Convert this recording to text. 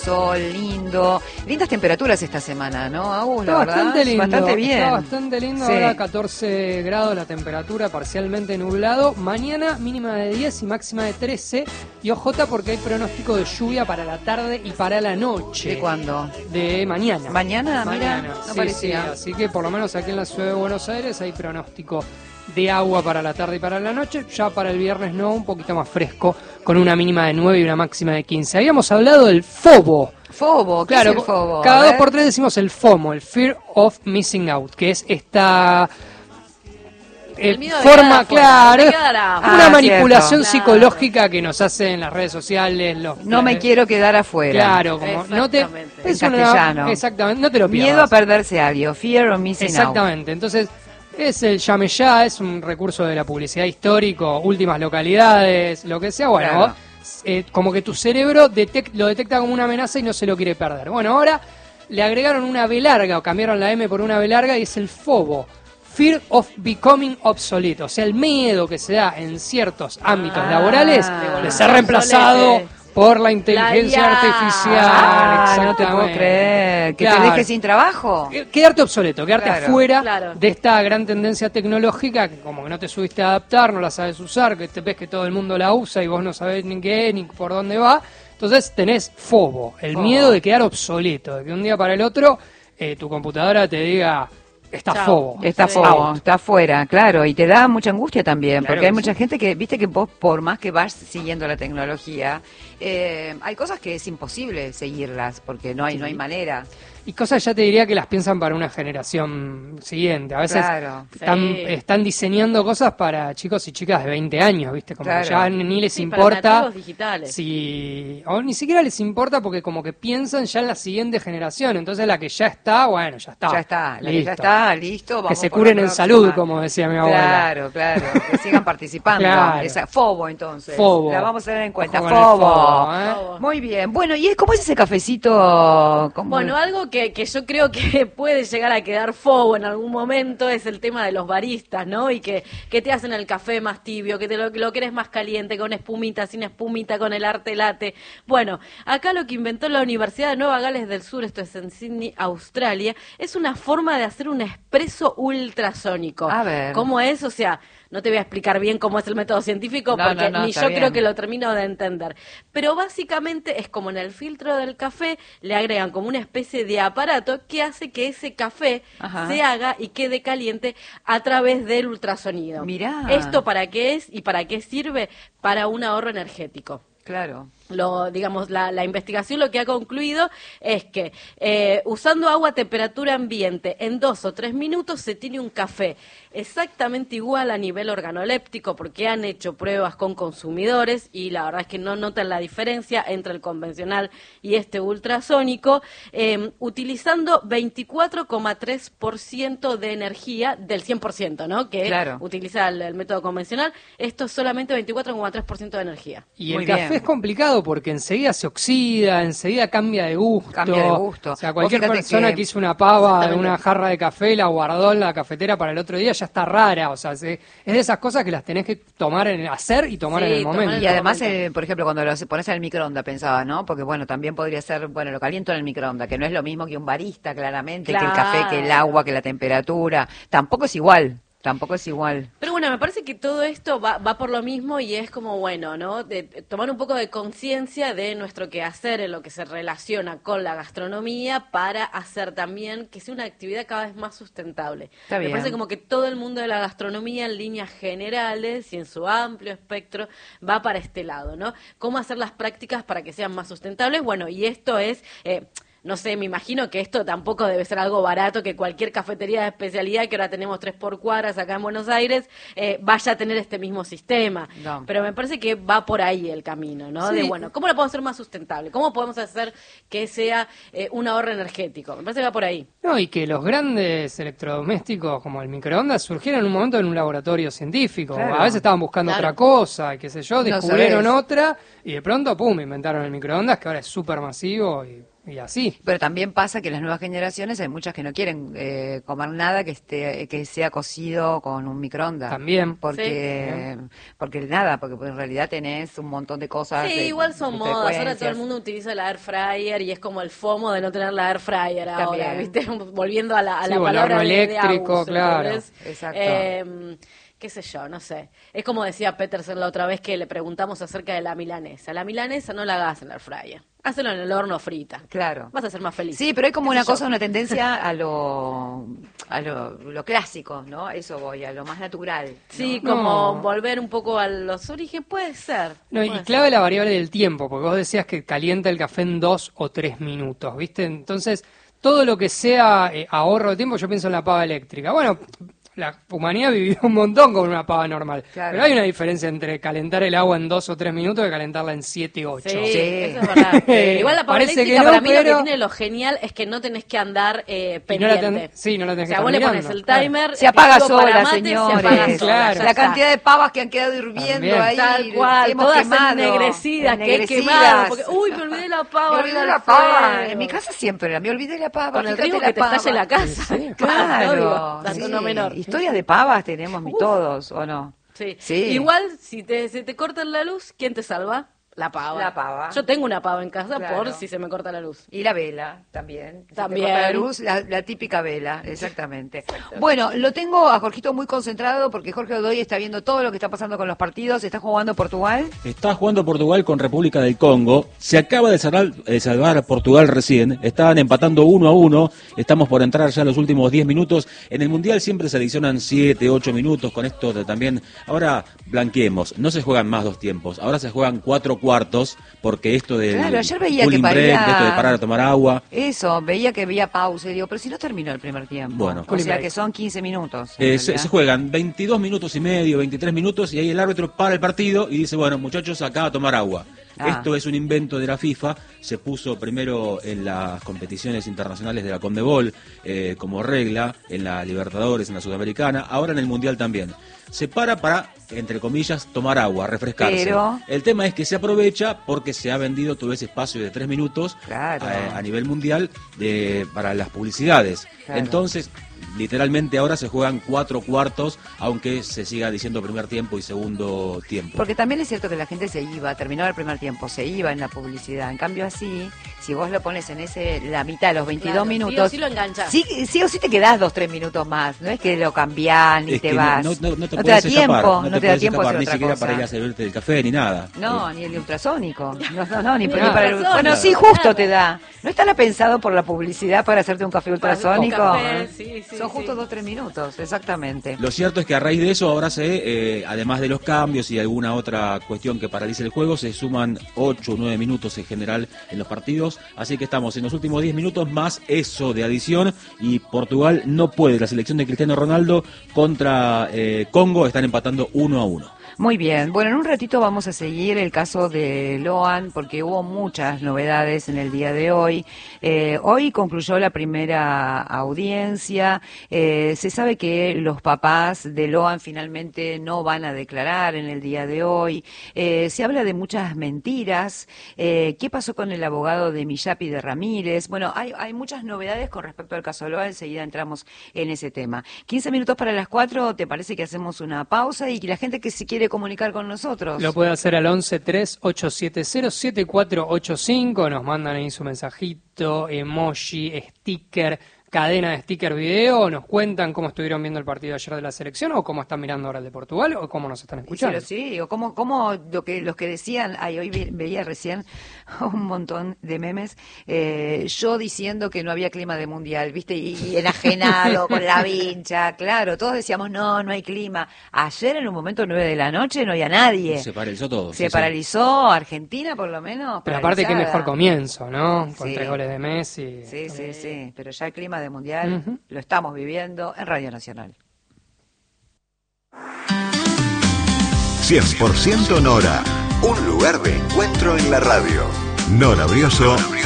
Sol, lindo, lindas temperaturas esta semana, ¿no, Agus? La Está verdad, bastante lindo, bastante bien. está bastante lindo, Sí. ahora 14 grados la temperatura, parcialmente nublado. Mañana mínima de 10 y máxima de 13. Y ojota porque hay pronóstico de lluvia para la tarde y para la noche. ¿De cuándo? De mañana. ¿Mañana? Mañana, Mira, no sí, parecía. sí, así que por lo menos aquí en la ciudad de Buenos Aires hay pronóstico de agua para la tarde y para la noche. Ya para el viernes no, un poquito más fresco, con una mínima de 9 y una máxima de 15. Habíamos hablado del FOBO. FOBO, ¿qué Claro, es el FOBO? A cada ver. 2x3 decimos el FOMO, el Fear of Missing Out, que es esta El miedo de forma, quedar afuera, claro, de quedar afuera. una Ah, manipulación cierto. psicológica que nos hacen las redes sociales. No me quiero quedar afuera. Claro, como no te... Exactamente. En castellano. Exactamente, no te lo pierdas. Miedo a perderse algo, fear of missing out. Exactamente, entonces es el llame ya, es un recurso de la publicidad histórico, últimas localidades, lo que sea, bueno, Claro. como que tu cerebro lo detecta como una amenaza y no se lo quiere perder. Bueno, ahora le agregaron una B larga o cambiaron la M por una B larga y es el FOBO, Fear of Becoming Obsolete, o sea, el miedo que se da en ciertos ámbitos laborales de ser volverse reemplazado obsolete. por la inteligencia IA. artificial. Ah, no te puedo exactamente. creer. Que Claro. te dejes sin trabajo. Quedarte obsoleto, quedarte Claro. afuera Claro. de esta gran tendencia tecnológica que como que no te subiste a adaptar, no la sabes usar, que te ves que todo el mundo la usa y vos no sabés ni qué es, ni por dónde va. Entonces tenés FOBO, el FOBO. miedo de quedar obsoleto, de que un día para el otro tu computadora te diga, está Chao. FOBO. Está Sí. FOBO, está afuera, claro, y te da mucha angustia también, Claro porque hay que mucha sí. gente que, viste que vos, por más que vas siguiendo la tecnología, hay cosas que es imposible seguirlas, porque no hay manera. Y cosas ya te diría que las piensan para una generación siguiente. A veces Claro. Sí. están diseñando cosas para chicos y chicas de 20 años, ¿viste? Como Claro. que ya ni les Sí, para importa. nativos digitales. Si, o ni siquiera les importa porque como que piensan ya en la siguiente generación. Entonces la que ya está, bueno, ya está. Ya está, la que Listo. ya está, listo, vamos Que se por curen la en próxima. salud, como decía mi abuela. Claro, claro, que sigan participando. Claro. Esa, FOBO, entonces. FOBO. La vamos a tener en cuenta. Ojo con el FOBO. FOBO, ¿eh? FOBO. Muy bien. Bueno, ¿y cómo es ese cafecito? ¿Cómo Bueno, algo que yo creo que puede llegar a quedar FOBO en algún momento es el tema de los baristas, ¿no? Y que te hacen el café más tibio, que lo querés más caliente, con espumita, sin espumita, con el arte latte. Bueno, acá lo que inventó la Universidad de Nueva Gales del Sur, esto es en Sydney, Australia, es una forma de hacer un espresso ultrasónico. A ver. ¿Cómo es? O sea, no te voy a explicar bien cómo es el método científico No, porque no, ni está yo bien. creo que lo termino de entender. Pero básicamente es como en el filtro del café le agregan como una especie de aparato que hace que ese café Ajá. se haga y quede caliente a través del ultrasonido. Mirá. ¿Esto para qué es y para qué sirve? Para un ahorro energético. Claro. Digamos, la investigación lo que ha concluido es que usando agua a temperatura ambiente en 2 o 3 minutos se tiene un café exactamente igual a nivel organoléptico porque han hecho pruebas con consumidores y la verdad es que no notan la diferencia entre el convencional y este ultrasónico, utilizando 24,3% de energía del 100%, ¿no? Que Claro. utiliza el método convencional. Esto es solamente 24,3% de energía. Y Muy el café bien. es complicado porque enseguida se oxida, enseguida cambia de gusto. Cambia de gusto. O sea, cualquier Vos fíjate persona que- que hizo una pava de Exactamente. una jarra de café y la guardó en la cafetera para el otro día ya está rara. O sea, es de esas cosas que las tenés que hacer y tomar Sí, en el tomar momento. en Y el además, momento. por ejemplo, cuando lo pones en el microondas, pensaba, ¿no? Porque, bueno, también podría ser, bueno, lo caliento en el microondas, que no es lo mismo que un barista, claramente, que el café, que el Claro. agua, que la temperatura. Tampoco es igual. Pero bueno, me parece que todo esto va por lo mismo y es como bueno, ¿no? De tomar un poco de conciencia de nuestro quehacer en lo que se relaciona con la gastronomía para hacer también que sea una actividad cada vez más sustentable. Está Me bien. parece como que todo el mundo de la gastronomía en líneas generales y en su amplio espectro va para este lado, ¿no? ¿Cómo hacer las prácticas para que sean más sustentables? Bueno, y esto es... no sé, me imagino que esto tampoco debe ser algo barato, que cualquier cafetería de especialidad, que ahora tenemos 3 por cuadras acá en Buenos Aires, vaya a tener este mismo sistema. No. Pero me parece que va por ahí el camino, ¿no? Sí. De, bueno, ¿cómo lo podemos hacer más sustentable? ¿Cómo podemos hacer que sea un ahorro energético? Me parece que va por ahí. No, y que los grandes electrodomésticos como el microondas surgieron en un momento en un laboratorio científico. Claro. A veces estaban buscando Claro. otra cosa, qué sé yo, No descubrieron sabés. otra y de pronto, pum, inventaron el microondas que ahora es súper masivo y Y así. Pero también pasa que las nuevas generaciones hay muchas que no quieren comer nada que sea cocido con un microondas. También. Porque porque en realidad tenés un montón de cosas. Sí, igual son modas. Ahora todo el mundo utiliza la air fryer y es como el FOMO de no tener la air fryer ahora, ¿viste? Volviendo a la palabra eléctrico, Agus, claro. ¿entendés? Exacto. Qué sé yo, no sé. Es como decía Peterson la otra vez que le preguntamos acerca de la milanesa. La milanesa no la hagas en la air fryer. Hazlo en el horno frita. Claro. Vas a ser más feliz. Sí, pero hay como una cosa, una tendencia a lo clásico, ¿no? A eso voy, a lo más natural, ¿no? Sí, como volver un poco a los orígenes, puede ser. No, y clave la variable del tiempo, porque vos decías que calienta el café en 2 o 3 minutos, ¿viste? Entonces, todo lo que sea ahorro de tiempo, yo pienso en la pava eléctrica. Bueno, la humanidad vivió un montón con una pava normal. Claro. Pero hay una diferencia entre calentar el agua en 2 o 3 minutos y calentarla en 7 o 8. Sí, eso es verdad. Igual la pava Parece eléctrica que no, para mí lo pero- que tiene lo genial es que no tenés que andar pendiente. no la tenés que O sea, estar vos le pones mirando, el timer, Se apaga pico para sola, mate, señores. se apaga sola, Claro. ya La está. cantidad de pavas que han quedado hirviendo También. ahí. Tal cual, hemos todas quemado, ennegrecidas, que he ennegrecidas. quemado, porque, uy, me olvidé la pava. Me olvidé arriba la del pava. fuego. En mi casa siempre era, me olvidé la pava. Con el fíjate riesgo la que te pava. estalle la casa. Claro, Dato sí. no menor. Historias de pavas tenemos todos, ¿o no? Sí. Sí. Igual, si se te cortan la luz, ¿quién te salva? La pava. La pava. Yo tengo una pava en casa Claro. por si se me corta la luz. Y la vela también. Si te También. corta la luz, la típica vela, exactamente. Bueno, lo tengo a Jorgito muy concentrado porque Jorge Godoy está viendo todo lo que está pasando con los partidos. Está jugando Portugal. Está jugando Portugal con República del Congo. Se acaba de salvar a Portugal recién. Estaban empatando 1-1. Estamos por entrar ya los últimos 10 minutos. En el Mundial siempre se adicionan 7, 8 minutos. Con esto también. Ahora blanqueemos. No se juegan más 2 tiempos. Ahora se juegan 4 cuartos. Porque esto del Claro, ayer veía cooling que break, paría- de esto de parar a tomar agua. Eso, veía que había pausa y digo, pero si no terminó el primer tiempo. Bueno. O sea Break. que son 15 minutos. en Se realidad. juegan 22 minutos y medio, 23 minutos, y ahí el árbitro para el partido y dice, bueno, muchachos, acá a tomar agua. Ah. Esto es un invento de la FIFA, se puso primero en las competiciones internacionales de la CONMEBOL como regla, en la Libertadores, en la Sudamericana, ahora en el Mundial también. Se para, entre comillas, tomar agua, refrescarse. Pero- El tema es que se aprovecha porque se ha vendido todo ese espacio de 3 minutos Claro. a nivel mundial para las publicidades. Claro. Entonces, literalmente ahora se juegan 4 cuartos, aunque se siga diciendo primer tiempo y segundo tiempo. Porque también es cierto que la gente se iba, terminaba el primer tiempo, se iba en la publicidad. En cambio así, si vos lo pones en la mitad, los 22 Claro, minutos, sí o sí lo enganchás. sí o sí te quedás 2-3 minutos más. No es que lo cambiás ni Es te que vas. no te te puedes da escapar, tiempo, no te da puedes tiempo a escapar, hacer ni otra siquiera cosa. para ir a servirte el café ni nada. No, ni el ultrasónico. No, ni Ni para el... ultrasónico. Bueno, sí, justo Nada. te da. ¿No estará pensado por la publicidad para hacerte un café Para hacer un ultrasónico? café, sí, Son sí. justo 2-3 minutos, exactamente. Lo cierto es que a raíz de eso ahora además de los cambios y alguna otra cuestión que paralice el juego, se suman 8 o 9 minutos en general en los partidos, así que estamos en los últimos 10 minutos más eso de adición y Portugal no puede, la selección de Cristiano Ronaldo contra Congo están empatando 1-1. Muy bien, bueno, en un ratito vamos a seguir el caso de Loan porque hubo muchas novedades en el día de hoy. Hoy concluyó la primera audiencia, se sabe que los papás de Loan finalmente no van a declarar en el día de hoy, se habla de muchas mentiras, ¿qué pasó con el abogado de Miyapi de Ramírez? Bueno, hay muchas novedades con respecto al caso Loan, enseguida entramos en ese tema. 15 minutos para las 4, ¿te parece que hacemos una pausa y que la gente que se quiere comunicar con nosotros? Lo puede hacer al 1138707485, nos mandan ahí su mensajito, emoji, sticker, cadena de sticker video, nos cuentan cómo estuvieron viendo el partido ayer de la selección o cómo están mirando ahora el de Portugal o cómo nos están escuchando. Sí, o como los que decían, hoy veía recién un montón de memes, yo diciendo que no había clima de mundial, ¿viste? Y enajenado con la vincha, claro, todos decíamos, no hay clima. Ayer en un momento 9 de la noche no había nadie. Se paralizó todo. Se sí, sí. paralizó Argentina, por lo menos. Pero aparte, qué paralizada. mejor comienzo, ¿no? Con Sí. 3 goles de Messi. Sí, pero ya el clima de mundial Ujú. lo estamos viviendo en Radio Nacional. 100% Nora, un lugar de encuentro en la radio. Nora Brioso